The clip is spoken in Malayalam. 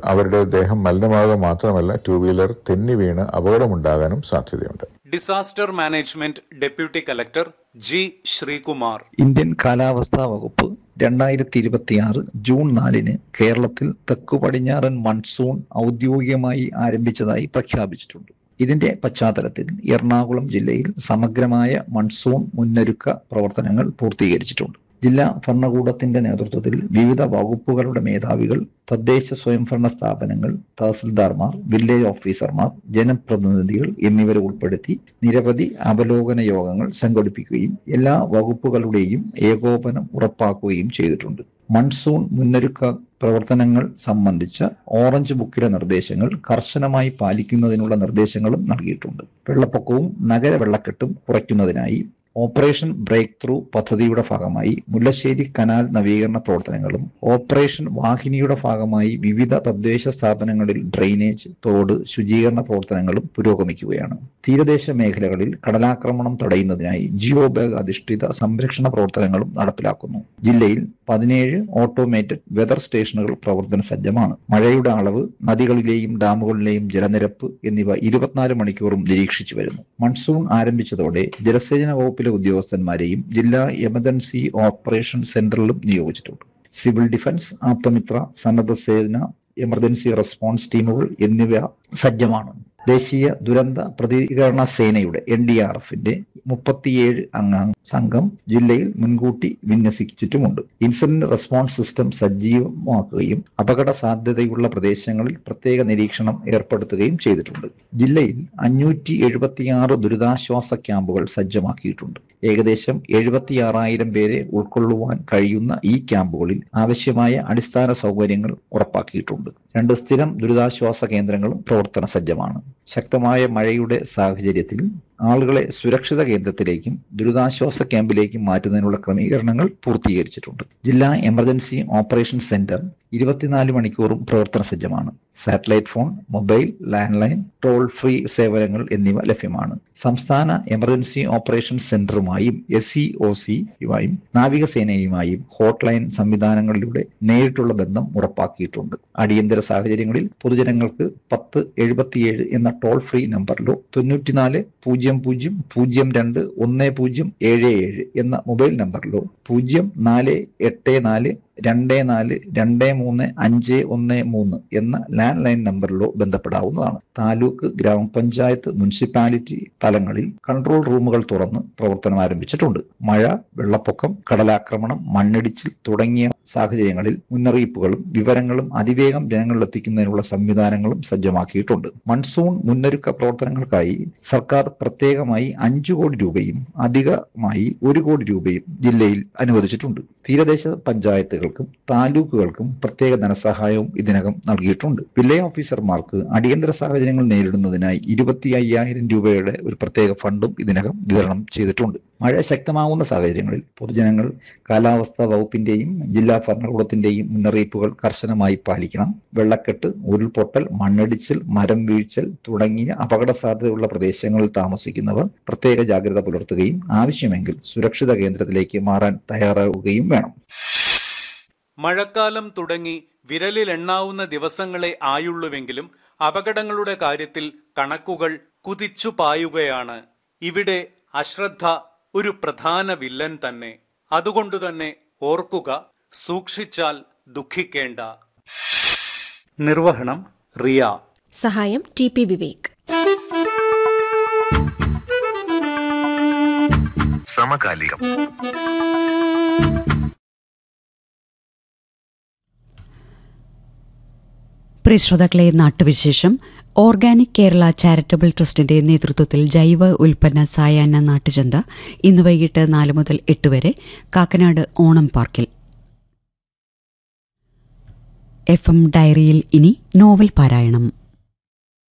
അവരുടെ ദേഹം മലിനമാകുക മാത്രമല്ല, ടൂ വീലർ തെന്നി വീണ് അപകടമുണ്ടാകാനും സാധ്യതയുണ്ട്. Disaster management deputy collector G Sreekumar. Indian കാലാവസ്ഥാ വകുപ്പ് 2026 ജൂൺ 4 കേരളത്തിൽ തെക്കു പടിഞ്ഞാറൻ മൺസൂൺ ഔദ്യോഗികമായി ആരംഭിച്ചതായി പ്രഖ്യാപിച്ചിട്ടുണ്ട്. ഇതിന്റെ പശ്ചാത്തലത്തിൽ എറണാകുളം ജില്ലയിൽ സമഗ്രമായ മൺസൂൺ മുന്നൊരുക്ക പ്രവർത്തനങ്ങൾ പൂർത്തീകരിച്ചിട്ടുണ്ട്. ജില്ലാ ഭരണകൂടത്തിന്റെ നേതൃത്വത്തിൽ വിവിധ വകുപ്പുകളുടെ മേധാവികൾ, തദ്ദേശ സ്വയംഭരണ സ്ഥാപനങ്ങൾ, തഹസിൽദാർമാർ, വില്ലേജ് ഓഫീസർമാർ, ജനപ്രതിനിധികൾ എന്നിവരെ ഉൾപ്പെടുത്തി നിരവധി അവലോകന യോഗങ്ങൾ സംഘടിപ്പിക്കുകയും എല്ലാ വകുപ്പുകളുടെയും ഏകോപനം ഉറപ്പാക്കുകയും ചെയ്തിട്ടുണ്ട്. മൺസൂൺ മുന്നൊരുക്ക പ്രവർത്തനങ്ങൾ സംബന്ധിച്ച ഓറഞ്ച് ബുക്കിലെ നിർദ്ദേശങ്ങൾ കർശനമായി പാലിക്കുന്നതിനുള്ള നിർദ്ദേശങ്ങളും നൽകിയിട്ടുണ്ട്. വെള്ളപ്പൊക്കവും നഗര വെള്ളക്കെട്ടും കുറയ്ക്കുന്നതിനായി ഓപ്പറേഷൻ ബ്രേക്ക് ത്രൂ പദ്ധതിയുടെ ഭാഗമായി മുല്ലശ്ശേരി കനാൽ നവീകരണ പ്രവർത്തനങ്ങളും ഓപ്പറേഷൻ വാഹിനിയുടെ ഭാഗമായി വിവിധ തദ്ദേശ സ്ഥാപനങ്ങളിൽ ഡ്രെയിനേജ്, തോട് ശുചീകരണ പ്രവർത്തനങ്ങളും പുരോഗമിക്കുകയാണ്. തീരദേശ മേഖലകളിൽ കടലാക്രമണം തടയുന്നതിനായി ജിയോ ബാഗ് അധിഷ്ഠിത സംരക്ഷണ പ്രവർത്തനങ്ങളും നടപ്പിലാക്കുന്നു. ജില്ലയിൽ 17 ഓട്ടോമേറ്റഡ് വെതർ സ്റ്റേഷനുകൾ പ്രവർത്തന സജ്ജമാണ്. മഴയുടെ അളവ്, നദികളിലെയും ഡാമുകളിലെയും ജലനിരപ്പ് എന്നിവ 24 മണിക്കൂറും നിരീക്ഷിച്ചു വരുന്നു. മൺസൂൺ ആരംഭിച്ചതോടെ ജലസേചന വകുപ്പിലെ ഉദ്യോഗസ്ഥന്മാരെയും ജില്ലാ എമർജൻസി ഓപ്പറേഷൻ സെന്ററിലും നിയോഗിച്ചിട്ടുണ്ട്. സിവിൽ ഡിഫൻസ്, ആപ്തമിത്ര, സന്നദ്ധ സേന, എമർജൻസി റെസ്പോൺസ് ടീമുകൾ എന്നിവ സജ്ജമാണ്. ദേശീയ ദുരന്ത പ്രതികരണ സേനയുടെ NDRFന്റെ 37 അംഗ സംഘം ജില്ലയിൽ മുൻകൂട്ടി വിന്യസിച്ചിട്ടുമുണ്ട്. ഇൻസിഡന്റ് റെസ്പോൺസ് സിസ്റ്റം സജീവമാക്കുകയും അപകട സാധ്യതയുള്ള പ്രദേശങ്ങളിൽ പ്രത്യേക നിരീക്ഷണം ഏർപ്പെടുത്തുകയും ചെയ്തിട്ടുണ്ട്. ജില്ലയിൽ 576 ദുരിതാശ്വാസ ക്യാമ്പുകൾ സജ്ജമാക്കിയിട്ടുണ്ട്. ഏകദേശം 76,000 പേരെ ഉൾക്കൊള്ളുവാൻ കഴിയുന്ന ഈ ക്യാമ്പുകളിൽ ആവശ്യമായ അടിസ്ഥാന സൗകര്യങ്ങൾ ഉറപ്പാക്കിയിട്ടുണ്ട്. 2 സ്ഥിരം ദുരിതാശ്വാസ കേന്ദ്രങ്ങളും പ്രവർത്തന സജ്ജമാണ്. ശക്തമായ മഴയുടെ സാഹചര്യത്തിൽ ആളുകളെ സുരക്ഷിത കേന്ദ്രത്തിലേക്കും ദുരിതാശ്വാസ ക്യാമ്പിലേക്കും മാറ്റുന്നതിനുള്ള ക്രമീകരണങ്ങൾ പൂർത്തീകരിച്ചിട്ടുണ്ട്. ജില്ലാ എമർജൻസി ഓപ്പറേഷൻ സെന്റർ 24 മണിക്കൂറും പ്രവർത്തന സജ്ജമാണ്. Satellite phone, mobile, land line, toll free സേവനങ്ങൾ എന്നിവ ലഭ്യമാണ്. സംസ്ഥാന എമർജൻസി ഓപ്പറേഷൻ സെന്ററുമായും SEOCയുമായും നാവികസേനയുമായും ഹോട്ട്ലൈൻ സംവിധാനങ്ങളിലൂടെ നേരിട്ടുള്ള ബന്ധം ഉറപ്പാക്കിയിട്ടുണ്ട്. അടിയന്തര സാഹചര്യങ്ങളിൽ പൊതുജനങ്ങൾക്ക് 1077 എന്ന ടോൾ ഫ്രീ നമ്പറിലോ 9400021077 എന്ന മൊബൈൽ നമ്പറിലോ 04842423 എന്ന ലാൻഡ് ലൈൻ നമ്പറിലോ ബന്ധപ്പെടാവുന്നതാണ്. താലൂക്ക്, ഗ്രാമപഞ്ചായത്ത്, മുനിസിപ്പാലിറ്റി തലങ്ങളിൽ കൺട്രോൾ റൂമുകൾ തുറന്ന് പ്രവർത്തനം ആരംഭിച്ചിട്ടുണ്ട്. മഴ, വെള്ളപ്പൊക്കം, കടലാക്രമണം, മണ്ണിടിച്ചിൽ തുടങ്ങിയ സാഹചര്യങ്ങളിൽ മുന്നറിയിപ്പുകളും വിവരങ്ങളും അതിവേഗം ജനങ്ങളിലെത്തിക്കുന്നതിനുള്ള സംവിധാനങ്ങളും സജ്ജമാക്കിയിട്ടുണ്ട്. മൺസൂൺ മുന്നൊരുക്ക പ്രവർത്തനങ്ങൾക്കായി സർക്കാർ പ്രത്യേകമായി 5 കോടി രൂപയും അധികമായി 1 കോടി രൂപയും ജില്ലയിൽ അനുവദിച്ചിട്ടുണ്ട്. തീരദേശ പഞ്ചായത്തുകൾക്കും താലൂക്കുകൾക്കും പ്രത്യേക ധനസഹായവും ഇതിനകം നൽകിയിട്ടുണ്ട്. വില്ലേജ് ഓഫീസർമാർക്ക് അടിയന്തര സാഹചര്യങ്ങൾ നേരിടുന്നതിനായി 25,000 രൂപയുടെ ഒരു പ്രത്യേക ഫണ്ടും ഇതിനകം വിതരണം ചെയ്തിട്ടുണ്ട്. മഴ ശക്തമാകുന്ന സാഹചര്യങ്ങളിൽ പൊതുജനങ്ങൾ കാലാവസ്ഥാ വകുപ്പിന്റെയും ജില്ലാ ഭരണകൂടത്തിന്റെയും മുന്നറിയിപ്പുകൾ കർശനമായി പാലിക്കണം. വെള്ളക്കെട്ട്, ഉരുൾപൊട്ടൽ, മണ്ണിടിച്ചിൽ, മരം വീഴ്ചൽ തുടങ്ങിയ അപകട സാധ്യതയുള്ള പ്രദേശങ്ങളിൽ താമസിക്കുന്നവർ പ്രത്യേക ജാഗ്രത പുലർത്തുകയും ആവശ്യമെങ്കിൽ സുരക്ഷിത കേന്ദ്രത്തിലേക്ക് മാറാൻ തയ്യാറാവുകയും വേണം. മഴക്കാലം തുടങ്ങി വിരലിലെണ്ണാവുന്ന ദിവസങ്ങളെ ആയുള്ളുവെങ്കിലും അപകടങ്ങളുടെ കാര്യത്തിൽ കണക്കുകൾ കുതിച്ചു പായുകയാണ്. ഇവിടെ അശ്രദ്ധ ഒരു പ്രധാന വില്ലൻ തന്നെ. അതുകൊണ്ടുതന്നെ ഓർക്കുക, സൂക്ഷിച്ചാൽ ദുഃഖിക്കേണ്ട. നിർവഹണം റിയ. സഹായം TP വിവേക്. സമകാലികം. പ്രിയ ശ്രോതാക്കളെ, നാട്ടുവിശേഷം. ഓർഗാനിക് കേരള ചാരിറ്റബിൾ ട്രസ്റ്റിന്റെ നേതൃത്വത്തിൽ ജൈവ ഉൽപ്പന്ന സായാഹ്ന നാട്ടുചന്ത ഇന്ന് വൈകിട്ട് 4 മുതൽ 8 വരെ കാക്കനാട് ഓണം പാർക്കിൽ. FM ഡയറിയിൽ ഇനി നോവൽ പാരായണം.